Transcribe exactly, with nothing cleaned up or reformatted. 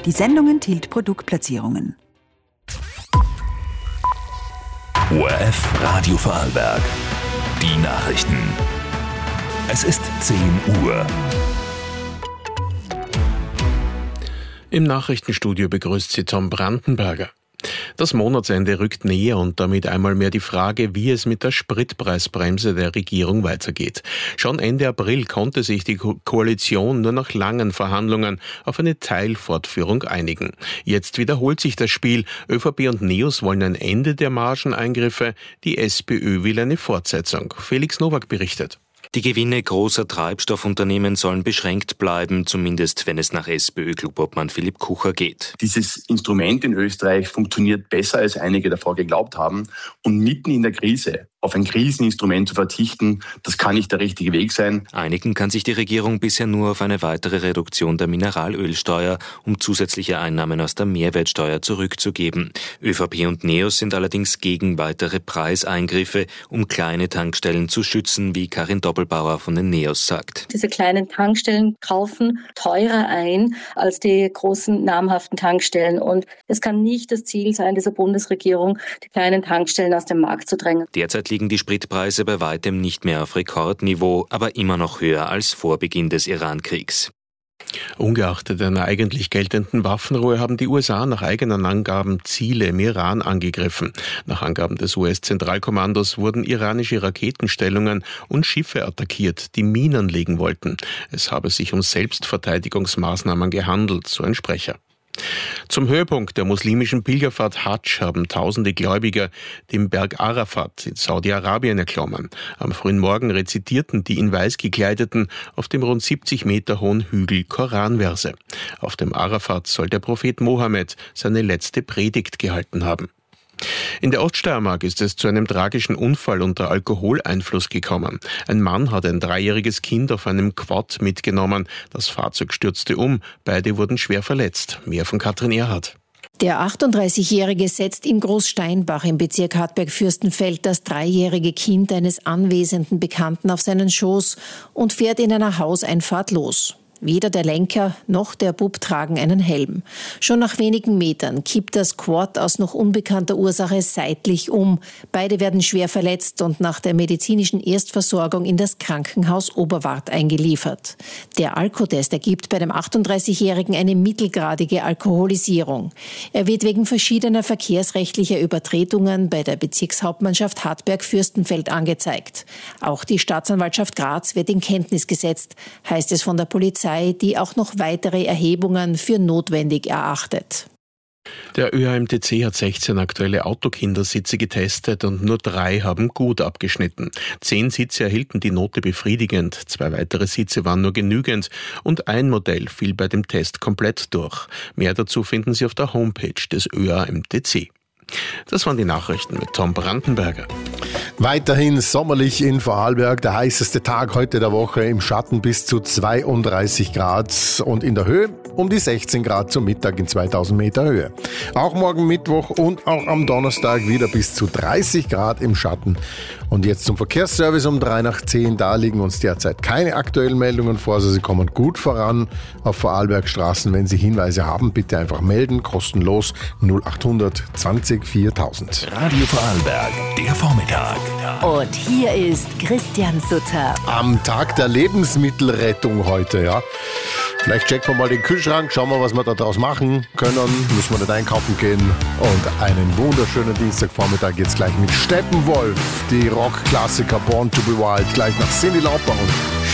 Die Sendung enthielt Produktplatzierungen. O R F Radio Vorarlberg. Die Nachrichten. Es ist zehn Uhr. Im Nachrichtenstudio begrüßt Sie Tom Brandenberger. Das Monatsende rückt näher und damit einmal mehr die Frage, wie es mit der Spritpreisbremse der Regierung weitergeht. Schon Ende April konnte sich die Ko- Koalition nur nach langen Verhandlungen auf eine Teilfortführung einigen. Jetzt wiederholt sich das Spiel. ÖVP und NEOS wollen ein Ende der Margeneingriffe, die SPÖ will eine Fortsetzung. Felix Nowak berichtet. Die Gewinne großer Treibstoffunternehmen sollen beschränkt bleiben, zumindest wenn es nach SPÖ-Clubobmann Philipp Kucher geht. Dieses Instrument in Österreich funktioniert besser, als einige davor geglaubt haben. Und mitten in der Krise auf ein Kriseninstrument zu verzichten, das kann nicht der richtige Weg sein. Einigen kann sich die Regierung bisher nur auf eine weitere Reduktion der Mineralölsteuer, um zusätzliche Einnahmen aus der Mehrwertsteuer zurückzugeben. ÖVP und NEOS sind allerdings gegen weitere Preiseingriffe, um kleine Tankstellen zu schützen, wie Karin Doppelbauer von den NEOS sagt. Diese kleinen Tankstellen kaufen teurer ein als die großen namhaften Tankstellen. Und es kann nicht das Ziel sein, dieser Bundesregierung, die kleinen Tankstellen aus dem Markt zu drängen. Derzeit liegen die Spritpreise bei weitem nicht mehr auf Rekordniveau, aber immer noch höher als vor Beginn des Iran-Kriegs. Ungeachtet einer eigentlich geltenden Waffenruhe haben die U S A nach eigenen Angaben Ziele im Iran angegriffen. Nach Angaben des U S-Zentralkommandos wurden iranische Raketenstellungen und Schiffe attackiert, die Minen legen wollten. Es habe sich um Selbstverteidigungsmaßnahmen gehandelt, so ein Sprecher. Zum Höhepunkt der muslimischen Pilgerfahrt Hadsch haben tausende Gläubiger den Berg Arafat in Saudi-Arabien erklommen. Am frühen Morgen rezitierten die in Weiß gekleideten auf dem rund siebzig Meter hohen Hügel Koranverse. Auf dem Arafat soll der Prophet Mohammed seine letzte Predigt gehalten haben. In der Oststeiermark ist es zu einem tragischen Unfall unter Alkoholeinfluss gekommen. Ein Mann hat ein dreijähriges Kind auf einem Quad mitgenommen. Das Fahrzeug stürzte um. Beide wurden schwer verletzt. Mehr von Katrin Erhardt. Der achtunddreißigjährige setzt in Großsteinbach im Bezirk Hartberg-Fürstenfeld das dreijährige Kind eines anwesenden Bekannten auf seinen Schoß und fährt in einer Hauseinfahrt los. Weder der Lenker noch der Bub tragen einen Helm. Schon nach wenigen Metern kippt das Quad aus noch unbekannter Ursache seitlich um. Beide werden schwer verletzt und nach der medizinischen Erstversorgung in das Krankenhaus Oberwart eingeliefert. Der Alkotest ergibt bei dem achtunddreißigjährigen eine mittelgradige Alkoholisierung. Er wird wegen verschiedener verkehrsrechtlicher Übertretungen bei der Bezirkshauptmannschaft Hartberg-Fürstenfeld angezeigt. Auch die Staatsanwaltschaft Graz wird in Kenntnis gesetzt, heißt es von der Polizei, die auch noch weitere Erhebungen für notwendig erachtet. Der Ö A M T C hat sechzehn aktuelle Autokindersitze getestet und nur drei haben gut abgeschnitten. Zehn Sitze erhielten die Note befriedigend, zwei weitere Sitze waren nur genügend und ein Modell fiel bei dem Test komplett durch. Mehr dazu finden Sie auf der Homepage des Ö A M T C. Das waren die Nachrichten mit Tom Brandenberger. Weiterhin sommerlich in Vorarlberg, der heißeste Tag heute der Woche, im Schatten bis zu zweiunddreißig Grad und in der Höhe um die sechzehn Grad zum Mittag in zweitausend Meter Höhe. Auch morgen Mittwoch und auch am Donnerstag wieder bis zu dreißig Grad im Schatten. Und jetzt zum Verkehrsservice um drei nach zehn, da liegen uns derzeit keine aktuellen Meldungen vor, also Sie kommen gut voran auf Vorarlbergstraßen. Wenn Sie Hinweise haben, bitte einfach melden, kostenlos null achthundert zwanzig viertausend. Radio Vorarlberg, der Vormittag. Und hier ist Christian Sutter. Am Tag der Lebensmittelrettung heute, ja. Vielleicht checken wir mal den Kühlschrank, schauen wir, was wir da draus machen können. Müssen wir nicht einkaufen gehen. Und einen wunderschönen Dienstagvormittag jetzt gleich mit Steppenwolf, die Rockklassiker Born to be Wild, gleich nach Cyndi Lauper und